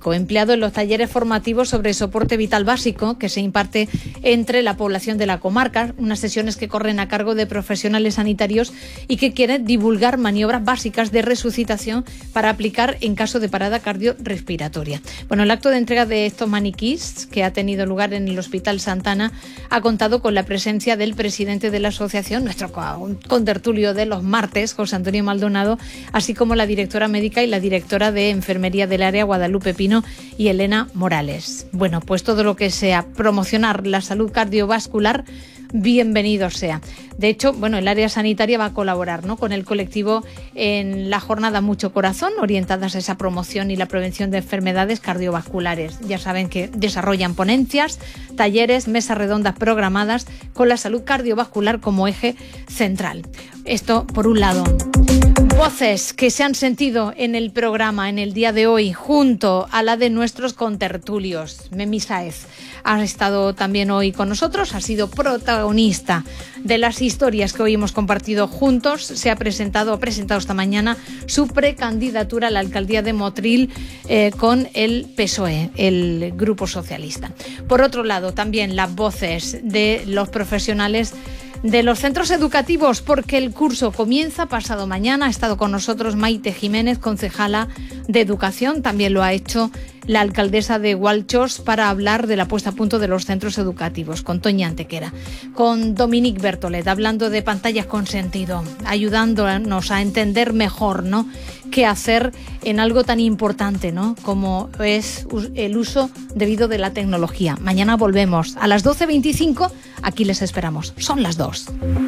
básico, empleado en los talleres formativos sobre soporte vital básico que se imparte entre la población de la comarca, unas sesiones que corren a cargo de profesionales sanitarios y que quieren divulgar maniobras básicas de resucitación para aplicar en caso de parada cardiorrespiratoria. Bueno, el acto de entrega de estos maniquís que ha tenido lugar en el Hospital Santana ha contado con la presencia del presidente de la asociación, nuestro contertulio de los martes, José Antonio Maldonado, así como la directora médica y la directora de enfermería del área, Guadalupe Pino, y Elena Morales. Bueno, pues todo lo que sea promocionar la salud cardiovascular, bienvenido sea. De hecho, bueno, el área sanitaria va a colaborar, ¿no?, con el colectivo en la jornada Mucho Corazón, orientadas a esa promoción y la prevención de enfermedades cardiovasculares. Ya saben que desarrollan ponencias, talleres, mesas redondas programadas con la salud cardiovascular como eje central. Esto por un lado. Voces que se han sentido en el programa en el día de hoy, junto a la de nuestros contertulios. Memi Sáez ha estado también hoy con nosotros, ha sido protagonista de las historias que hoy hemos compartido juntos. Ha presentado esta mañana su precandidatura a la alcaldía de Motril con el PSOE, el Grupo Socialista. Por otro lado, también las voces de los profesionales de los centros educativos, porque el curso comienza pasado mañana. Ha estado con nosotros Maite Jiménez, concejala de Educación. También lo ha hecho la alcaldesa de Gualchos para hablar de la puesta a punto de los centros educativos, con Toña Antequera, con Dominique Bertolet, hablando de pantallas con sentido, ayudándonos a entender mejor, ¿no?, qué hacer en algo tan importante, ¿no?, como es el uso debido de la tecnología. Mañana volvemos a las 12:25, aquí les esperamos. Son las 2.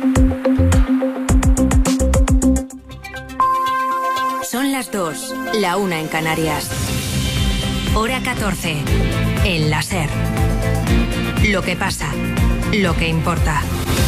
Son las 2, la 1 en Canarias. Hora 14, en la SER. Lo que pasa, lo que importa.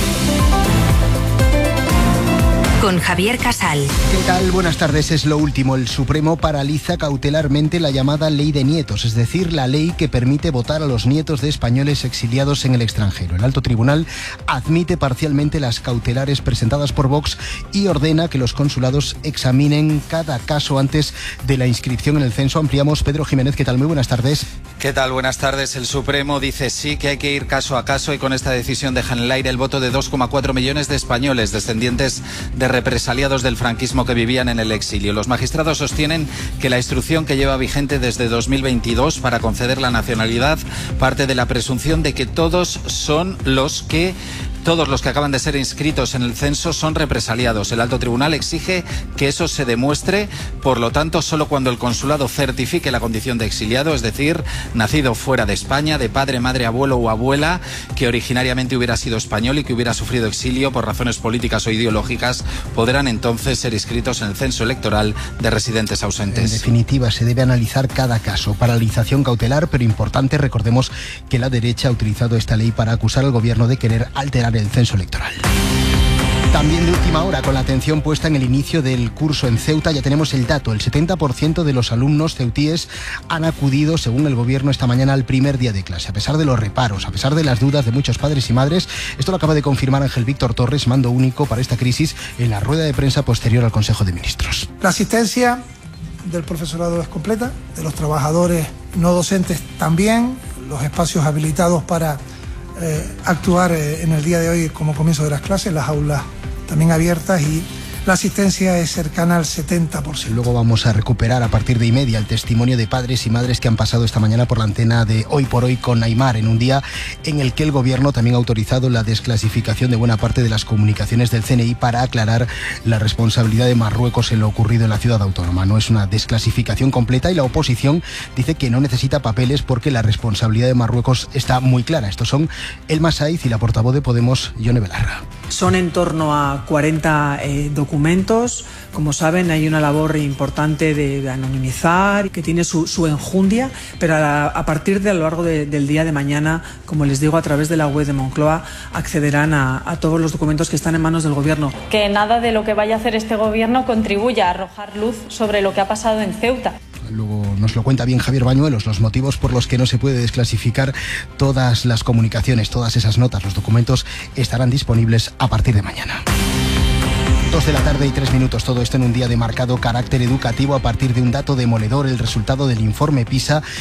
Con Javier Casal. ¿Qué tal? Buenas tardes. Es lo último. El Supremo paraliza cautelarmente la llamada Ley de Nietos, es decir, la ley que permite votar a los nietos de españoles exiliados en el extranjero. El Alto Tribunal admite parcialmente las cautelares presentadas por Vox y ordena que los consulados examinen cada caso antes de la inscripción en el censo. Ampliamos. Pedro Jiménez, ¿qué tal? Muy buenas tardes. ¿Qué tal? Buenas tardes. El Supremo dice sí que hay que ir caso a caso y con esta decisión deja en el aire el voto de 2,4 millones de españoles descendientes de represaliados del franquismo que vivían en el exilio. Los magistrados sostienen que la instrucción que lleva vigente desde 2022 para conceder la nacionalidad parte de la presunción de que todos los que acaban de ser inscritos en el censo son represaliados. El Alto Tribunal exige que eso se demuestre, por lo tanto, solo cuando el consulado certifique la condición de exiliado, es decir, nacido fuera de España, de padre, madre, abuelo o abuela, que originariamente hubiera sido español y que hubiera sufrido exilio por razones políticas o ideológicas, podrán entonces ser inscritos en el censo electoral de residentes ausentes. En definitiva, se debe analizar cada caso. Paralización cautelar, pero importante, recordemos que la derecha ha utilizado esta ley para acusar al gobierno de querer alterar el censo electoral. También de última hora, con la atención puesta en el inicio del curso en Ceuta, ya tenemos el dato. El 70% de los alumnos ceutíes han acudido, según el gobierno, esta mañana al primer día de clase. A pesar de los reparos, a pesar de las dudas de muchos padres y madres, esto lo acaba de confirmar Ángel Víctor Torres, mando único para esta crisis, en la rueda de prensa posterior al Consejo de Ministros. La asistencia del profesorado es completa, de los trabajadores no docentes también, los espacios habilitados para actuar en el día de hoy como comienzo de las clases, las aulas también abiertas, y la asistencia es cercana al 70%. Luego vamos a recuperar a partir de 1:30 el testimonio de padres y madres que han pasado esta mañana por la antena de Hoy por Hoy con Aimar, en un día en el que el gobierno también ha autorizado la desclasificación de buena parte de las comunicaciones del CNI para aclarar la responsabilidad de Marruecos en lo ocurrido en la ciudad autónoma. No es una desclasificación completa y la oposición dice que no necesita papeles porque la responsabilidad de Marruecos está muy clara. Estos son Elma Saiz y la portavoz de Podemos, Yone Belarra. Son en torno a 40 documentos. Como saben, hay una labor importante de anonimizar, que tiene su enjundia, pero a partir de a lo largo del día de mañana, como les digo, a través de la web de Moncloa, accederán a todos los documentos que están en manos del gobierno. Que nada de lo que vaya a hacer este gobierno contribuya a arrojar luz sobre lo que ha pasado en Ceuta. Luego nos lo cuenta bien Javier Bañuelos, los motivos por los que no se puede desclasificar todas las comunicaciones, todas esas notas, los documentos estarán disponibles a partir de mañana. 2:03 todo esto en un día de marcado carácter educativo a partir de un dato demoledor, el resultado del informe PISA